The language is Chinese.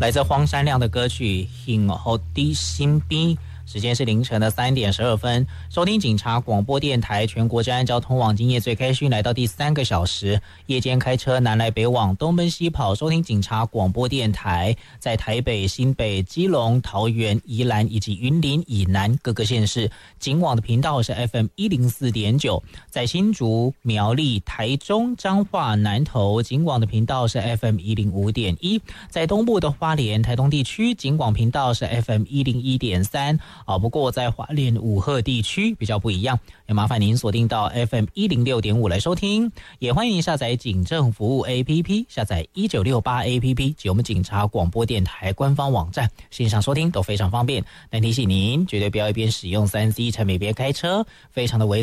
来自荒山亮的歌曲《幸好的心边》。时间是凌晨的3点12分，收听警察广播电台全国治安交通网，今夜最开讯来到第3个小时。夜间开车南来北往，东奔西跑，收听警察广播电台，在台北、新北、基隆、桃园、宜兰以及云林以南各个县市，警网的频道是 FM104.9，在新竹、苗栗、台中、彰化、南投，警网的频道是 FM105.1，在东部的花莲、台东地区，警网频道是 FM101.3。不过在花莲五鹤地区比较不一样，也麻烦您锁定到 FM106.5 来收听，也欢迎下载警政服务 APP， 下载1968 APP 及我们警察广播电台官方网站，线上收听都非常方便。但提醒您，绝对不要一边使用3C 产品边开车，非常的危险。